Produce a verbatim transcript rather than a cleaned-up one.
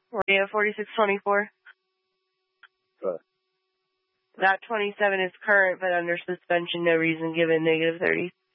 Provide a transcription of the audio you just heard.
Radio forty-six twenty-four. Good. That twenty-seven is current, but under suspension, no reason given, negative thirty.